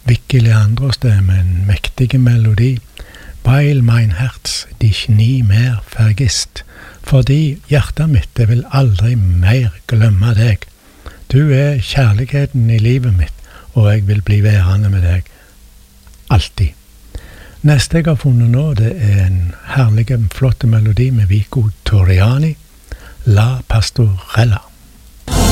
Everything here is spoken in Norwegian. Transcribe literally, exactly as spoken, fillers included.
Vicky Leandros det med en mektig melodi. Weil mein Herz dich nie mer vergisst. Fordi hjertet mitt, det vil aldri mer glemme deg. Du er kjærligheten i livet mitt, og jeg vil bli værende med deg. Alltid. Neste jeg har funnet nå, det er en herlig, flott melodi med Vico Torriani, La Pastorella.